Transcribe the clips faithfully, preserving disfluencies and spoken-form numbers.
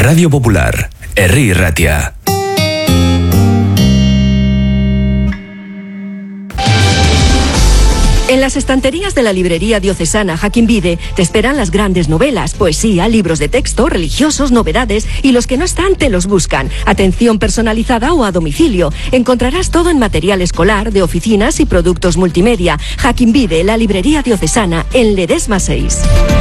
Radio Popular, Herri Ratia. En las estanterías de la librería diocesana Joaquín Vide te esperan las grandes novelas, poesía, libros de texto, religiosos, novedades y los que no están te los buscan. Atención personalizada o a domicilio. Encontrarás todo en material escolar, de oficinas y productos multimedia. Joaquín Vide, la librería diocesana, en Ledesma seis.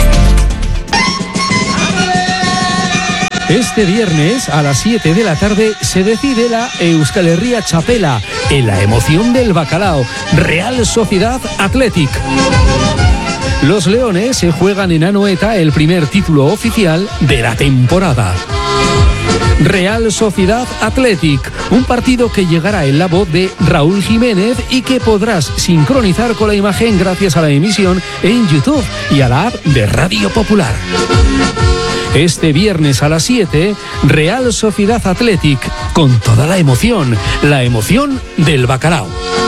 Este viernes a las siete de la tarde se decide la Euskal Herria Txapela en la emoción del bacalao. Real Sociedad Athletic. Los leones se juegan en Anoeta el primer título oficial de la temporada. Real Sociedad Athletic, un partido que llegará en la voz de Raúl Jiménez y que podrás sincronizar con la imagen gracias a la emisión en YouTube y a la app de Radio Popular. Este viernes a las siete, Real Sociedad Athletic, con toda la emoción, la emoción del bacalao.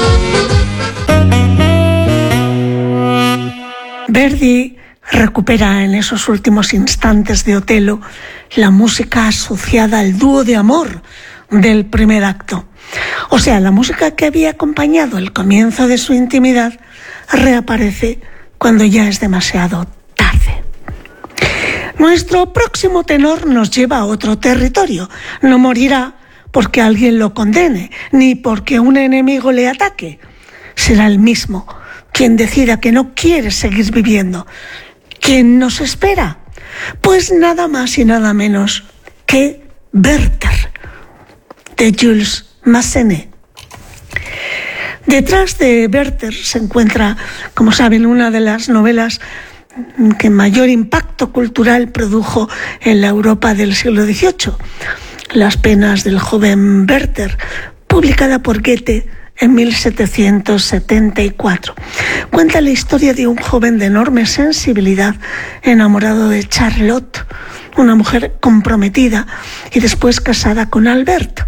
Verdi recupera en esos últimos instantes de Otelo la música asociada al dúo de amor del primer acto. O sea, la música que había acompañado el comienzo de su intimidad reaparece cuando ya es demasiado tarde. Nuestro próximo tenor nos lleva a otro territorio. No morirá porque alguien lo condene, ni porque un enemigo le ataque. Será el mismo quien decida que no quiere seguir viviendo. ¿Quién nos espera? Pues nada más y nada menos que Werther, de Jules Massenet. Detrás de Werther se encuentra, como saben, una de las novelas que mayor impacto cultural produjo en la Europa del siglo dieciocho, Las penas del joven Werther, publicada por Goethe en mil setecientos setenta y cuatro. Cuenta la historia de un joven de enorme sensibilidad enamorado de Charlotte, una mujer comprometida y después casada con Albert.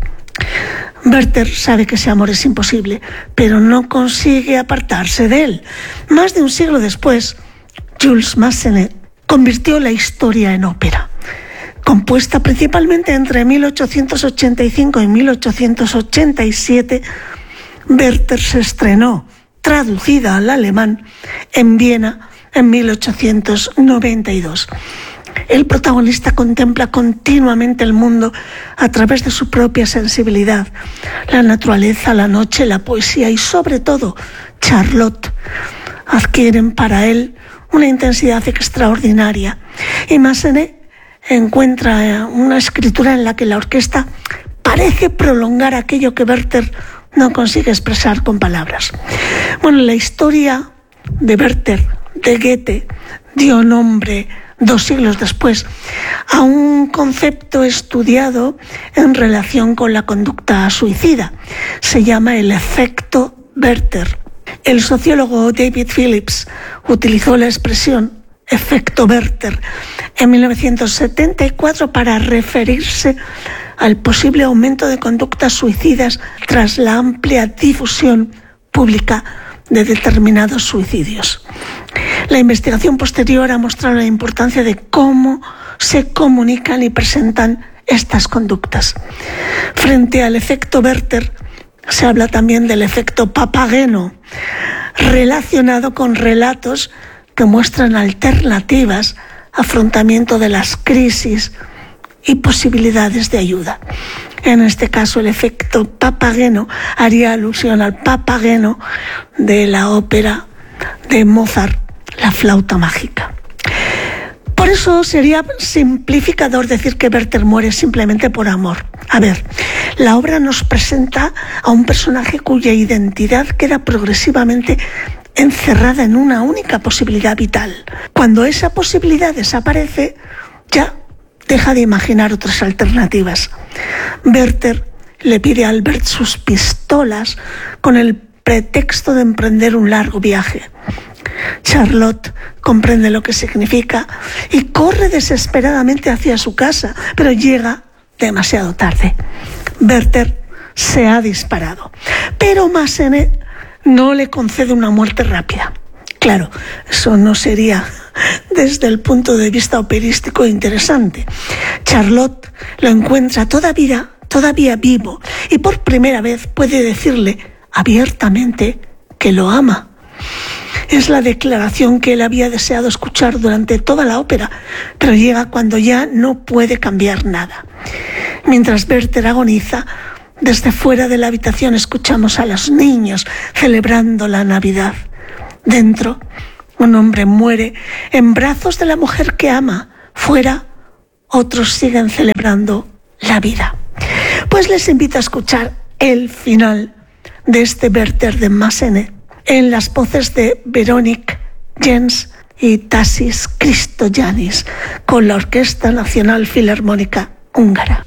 Werther sabe que ese amor es imposible, pero no consigue apartarse de él. Más de un siglo después, Jules Massenet convirtió la historia en ópera. Compuesta principalmente entre mil ochocientos ochenta y cinco y mil ochocientos ochenta y siete, Werther se estrenó, traducida al alemán, en Viena en mil ochocientos noventa y dos. El protagonista contempla continuamente el mundo a través de su propia sensibilidad, la naturaleza, la noche, la poesía y sobre todo Charlotte adquieren para él una intensidad extraordinaria. Y Massenet encuentra una escritura en la que la orquesta parece prolongar aquello que Werther no consigue expresar con palabras. Bueno, la historia de Werther, de Goethe, dio nombre dos siglos después a un concepto estudiado en relación con la conducta suicida. Se llama el efecto Werther. El sociólogo David Phillips utilizó la expresión efecto Werther en mil novecientos setenta y cuatro para referirse al posible aumento de conductas suicidas tras la amplia difusión pública de determinados suicidios. La investigación posterior ha mostrado la importancia de cómo se comunican y presentan estas conductas. Frente al efecto Werther, se habla también del efecto Papageno, relacionado con relatos que muestran alternativas, afrontamiento de las crisis y posibilidades de ayuda. En este caso, el efecto Papageno haría alusión al Papageno de la ópera de Mozart, La flauta mágica. Por eso sería simplificador decir que Werther muere simplemente por amor. A ver, la obra nos presenta a un personaje cuya identidad queda progresivamente encerrada en una única posibilidad vital. Cuando esa posibilidad desaparece, ya deja de imaginar otras alternativas. Werther le pide a Albert sus pistolas con el pretexto de emprender un largo viaje. Charlotte comprende lo que significa y corre desesperadamente hacia su casa, pero llega demasiado tarde. Werther se ha disparado, pero Massenet no le concede una muerte rápida. Claro, eso no sería desde el punto de vista operístico interesante. Charlotte lo encuentra todavía, todavía vivo y por primera vez puede decirle abiertamente que lo ama. Es la declaración que él había deseado escuchar durante toda la ópera, pero llega cuando ya no puede cambiar nada. Mientras Werther agoniza, desde fuera de la habitación escuchamos a los niños celebrando la Navidad. Dentro, un hombre muere en brazos de la mujer que ama. Fuera, otros siguen celebrando la vida. Pues les invito a escuchar el final de este Werther de Massenet en las voces de Veronique Jens y Tassis Christoyannis con la Orquesta Nacional Filarmónica Húngara.